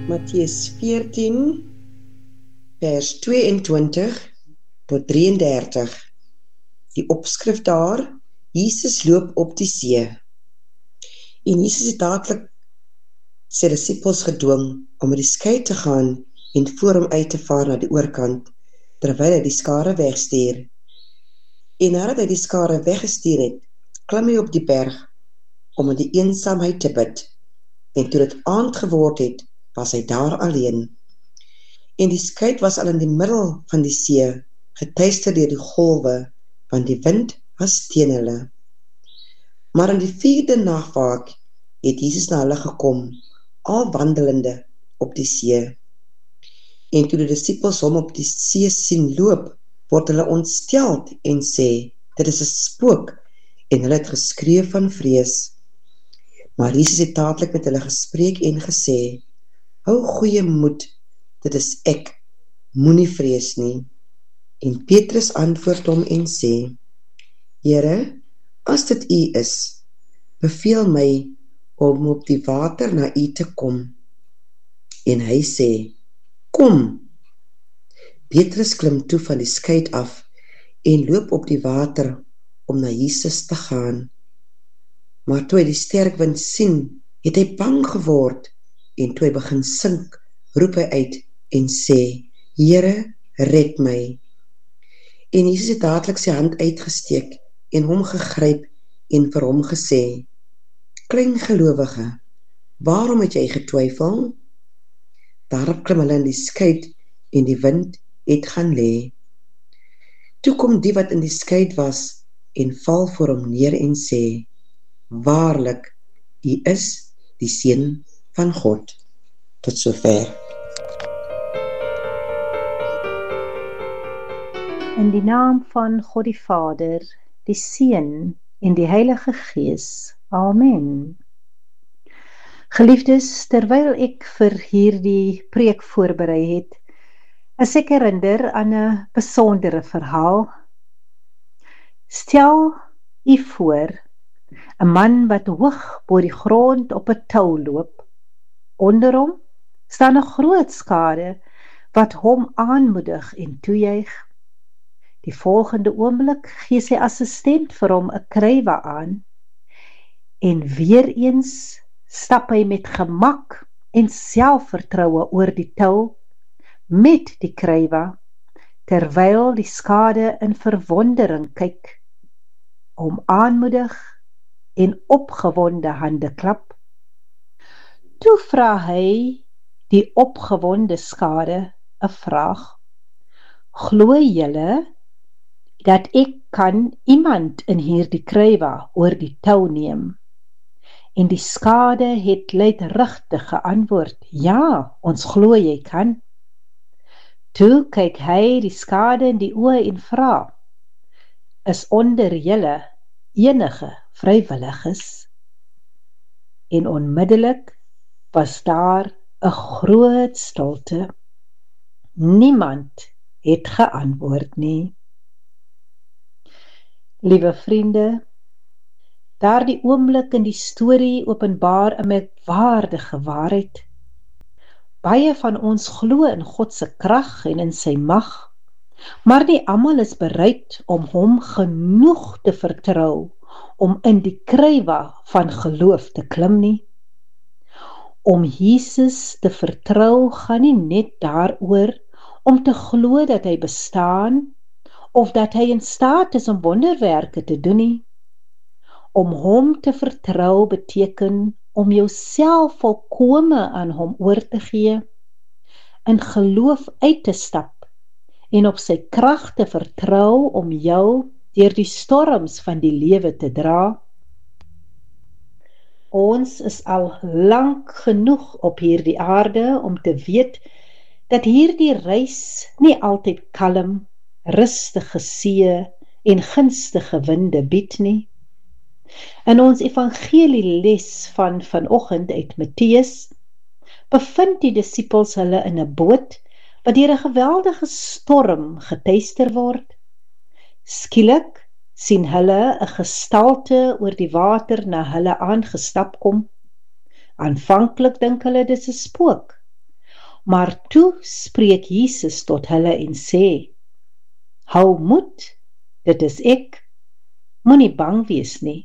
Matteus 14, vers 22 tot 33. Die opskrif daar, Jesus loop op die see. En Jesus het dadelik sy disippels gedwing om met die skei te gaan en voor hom uit te vaar na die oorkant, terwyl hy die skare wegstuur. En nadat hy die skare weggestuur het, klim hy op die berg om in die eensaamheid te bid. En toe dit aand geword het, was hy daar alleen. En die skei was al in die middel van die see, getuister deur die golwe, want die wind was teen hulle. Maar in die 4de nagvaak het Jesus na hulle gekom, al wandelende op die see. En toe die disippels hom op die see sien loop, word hulle ontsteld en sê, dit is 'n spook, en hulle het geskree van vrees. Maar Jesus het dadelik met hulle gespreek en gesê, hou goeie moed, dit is ek, moenie vrees nie. En Petrus antwoord hom en sê, Here, as dit U is, beveel my om op die water na U te kom. En hy sê, kom. Petrus klim toe van die skei af en loop op die water om na Jesus te gaan. Maar toe hy die sterk wind sien, het hy bang geword en toe hy begin sink, roep hy uit en sê, Here, red my. En Jesus het dadelik sy hand uitgesteek en hom gegryp en vir hom gesê, klein gelowige, waarom het jy getwyfel? Daarop klim hulle in die skei en die wind het gaan lê. Toe kom die wat in die skei was en val voor hom neer en sê, waarlik, U is die Seun van God. Tot sover. In die naam van God die Vader, die Seun en die Heilige Gees. Amen. Geliefdes, terwyl ek vir hierdie preek voorberei het, is ek herinner aan 'n besondere verhaal. Stel U voor, 'n man wat hoog bo die grond op 'n tou loop. Onder hom staan 'n groot skare wat hom aanmoedig en toejuig. Die volgende oomblik gee sy assistent vir hom 'n krywe aan, en weer eens stap hy met gemak en selfvertroue oor die tou met die krywe, terwyl die skade in verwondering kyk, hom aanmoedig en opgewonde hande klap. Toe vra hy die opgewonde skade 'n vraag, glo julle dat ek kan iemand in hierdie krywe oor die tou neem? En die skade het luidrigtig geantwoord, ja, ons glo jy kan. Toe kyk hy die skade in die oë en vra, is onder julle enige vrywilliges? En onmiddellik was daar 'n groot stilte. Niemand het geantwoord nie. Liewe vriende, daardie oomblik in die storie openbaar 'n merkwaardige waarheid. Baie van ons glo in God se krag en in sy mag, maar nie almal is bereid om hom genoeg te vertrou om in die krywe van geloof te klim nie. Om Jesus te vertrou gaan nie net daaroor om te glo dat hy bestaan of dat hy in staat is om wonderwerke te doen nie. Om hom te vertrou beteken om jouself volkome aan hom oor te gee, in geloof uit te stap en op sy krag te vertrou om jou deur die storms van die lewe te dra. Ons is al lank genoeg op hierdie aarde om te weet dat hierdie reis nie altyd kalm, rustige see en gunstige winde bied nie. In ons evangelieles van vanoggend uit Matteus bevind die disippels hulle in 'n boot wat deur 'n geweldige storm getuister word. Skielik sien hulle 'n gestalte oor die water na hulle aangestap kom. Aanvanklik dink hulle dis 'n spook, Maar toe spreek Jesus tot hulle en sê, hou moed, dit is ek, moenie bang wees nie.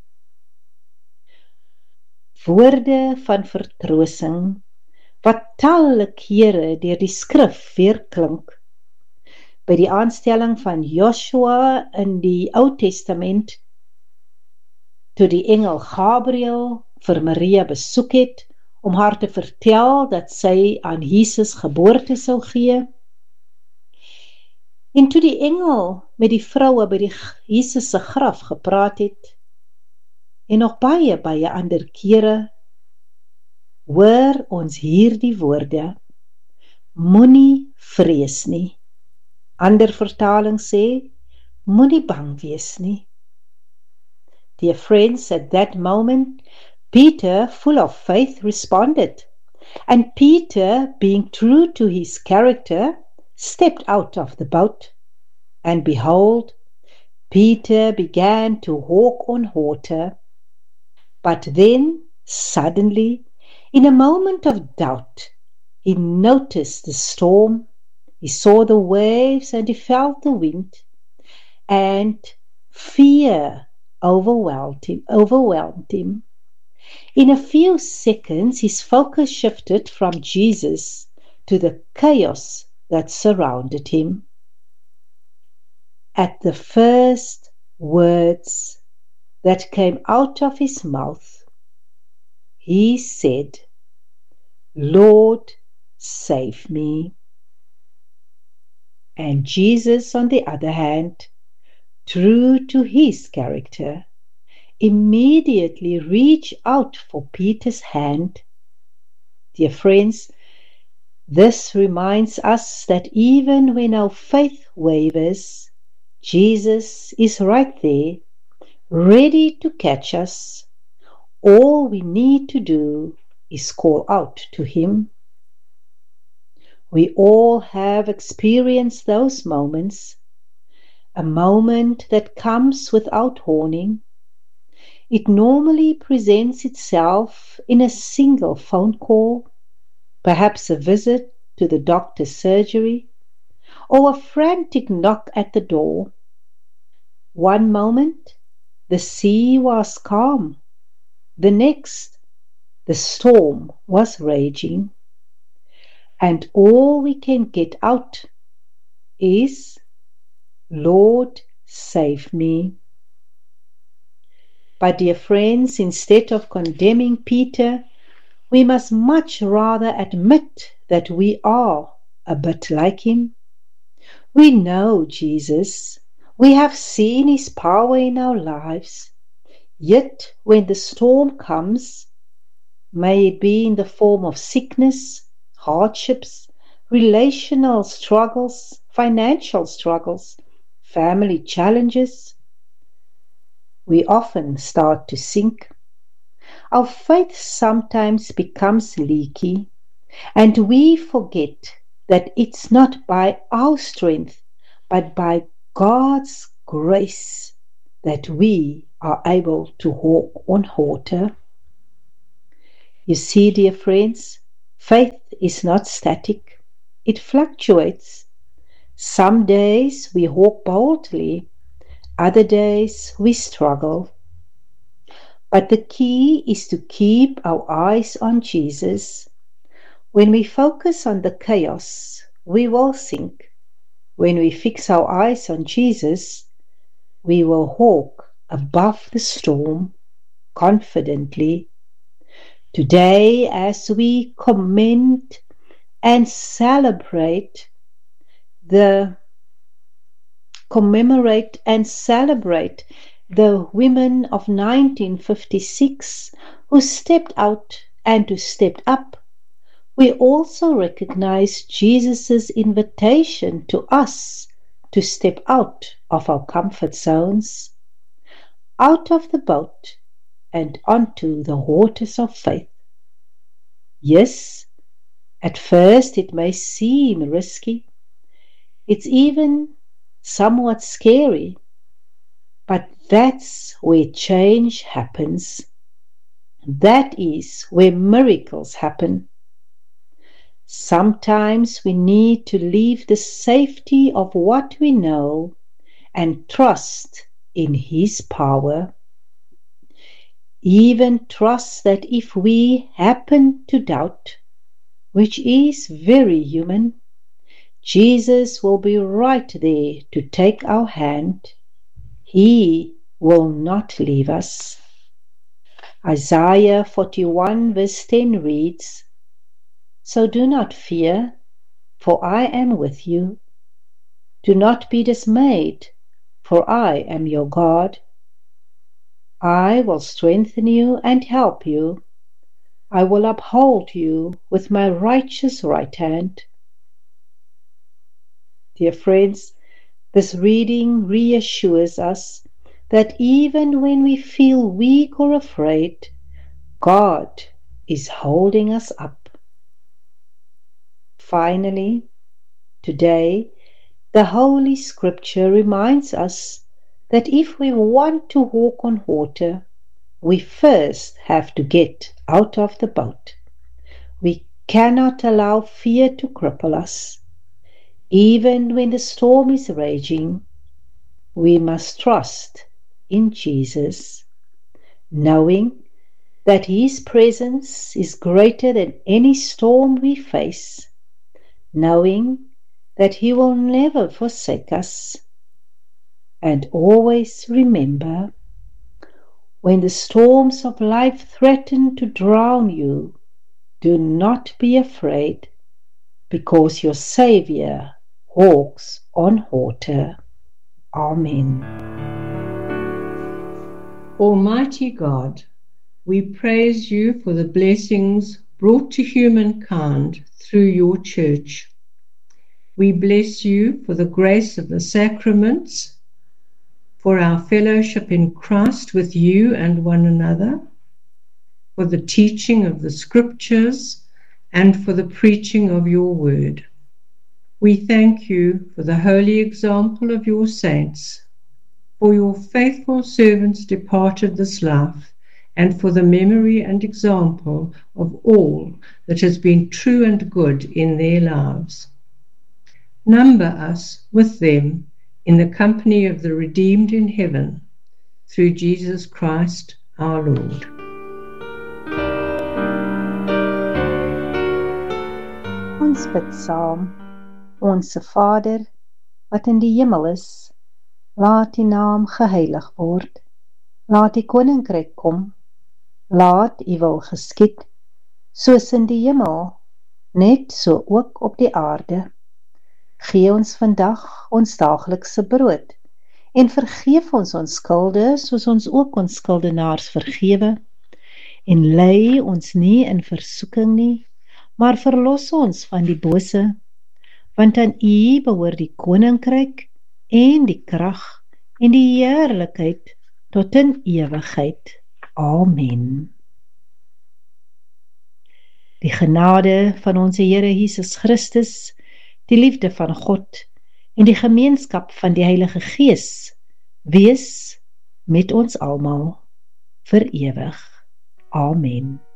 Woorde van vertroosting, wat talle kere deur die skrif weer klink. By die aanstelling van Joshua in die Ou Testament, toe die engel Gabriel vir Maria besoek het, om haar te vertel dat sy aan Jesus geboorte sou gee. En toe die engel met die vroue by die Jesus se graf gepraat het, en nog baie ander kere, hoor ons hierdie woorde, moenie vrees nie. Ander vertaling sê, moenie bang wees nie. Dear friends, at that moment, Peter, full of faith, responded, and Peter, being true to his character, stepped out of the boat, and behold, Peter began to walk on water. But then, suddenly, in a moment of doubt, he noticed the storm, he saw the waves, and he felt the wind, and fear overwhelmed him. In a few seconds, his focus shifted from Jesus to the chaos that surrounded him. At the first words that came out of his mouth, he said, Lord, save me. And Jesus, on the other hand, true to his character, immediately reached out for Peter's hand. Dear friends, this reminds us that even when our faith wavers, Jesus is right there, ready to catch us. All we need to do is call out to him. We all have experienced those moments, a moment that comes without warning. It normally presents itself in a single phone call, perhaps a visit to the doctor's surgery, or a frantic knock at the door. One moment, the sea was calm. The next, the storm was raging. And all we can get out is, Lord, save me. But dear friends, instead of condemning Peter, we must much rather admit that we are a bit like him. We know Jesus. We have seen his power in our lives. Yet when the storm comes, may it be in the form of sickness, hardships, relational struggles, financial struggles, family challenges, we often start to sink. Our faith sometimes becomes leaky, and we forget that it's not by our strength, but by God's grace that we are able to walk on water. You see, dear friends, faith is not static. It fluctuates. Some days we walk boldly, other days we struggle. But the key is to keep our eyes on Jesus. When we focus on the chaos, we will sink. When we fix our eyes on Jesus, we will walk above the storm confidently. Today, as we commemorate and celebrate the women of 1956 who stepped out and who stepped up, we also recognize Jesus' invitation to us to step out of our comfort zones, out of the boat and onto the waters of faith. Yes, at first it may seem risky. It's even somewhat scary, but that's where change happens. That is where miracles happen. Sometimes we need to leave the safety of what we know and trust in His power. Even trust that if we happen to doubt, which is very human, Jesus will be right there to take our hand. He will not leave us. Isaiah 41 verse 10 reads, "So do not fear, for I am with you. Do not be dismayed, for I am your God. I will strengthen you and help you. I will uphold you with my righteous right hand." Dear friends, this reading reassures us that even when we feel weak or afraid, God is holding us up. Finally, today, the Holy Scripture reminds us that if we want to walk on water, we first have to get out of the boat. We cannot allow fear to cripple us. Even when the storm is raging, we must trust in Jesus, knowing that His presence is greater than any storm we face, knowing that He will never forsake us. And always remember, when the storms of life threaten to drown you, do not be afraid, because your Savior walks on water. Amen. Almighty God, we praise you for the blessings brought to humankind through your church. We bless you for the grace of the sacraments, for our fellowship in Christ with you and one another, for the teaching of the Scriptures, and for the preaching of your word. We thank you for the holy example of your saints, for your faithful servants departed this life, and for the memory and example of all that has been true and good in their lives. Number us with them in the company of the redeemed in heaven, through Jesus Christ our Lord. Ons bid saam. Onse Vader, wat in die hemel is, laat die naam geheilig word. Laat die koninkryk kom. Laat u wil geskied, soos in die hemel, net so ook op die aarde. Gee ons vandag ons daaglikse brood, en vergeef ons skulde, soos ons ook ons skuldenaars vergewe. En lei ons nie in versoeking nie, maar verlos ons van die bose, want aan u behoort die koninkryk en die krag en die heerlikheid tot in ewigheid. Amen. Die genade van onze Here Jesus Christus, die liefde van God en die gemeenskap van die Heilige Gees wees met ons almal vir ewig. Amen.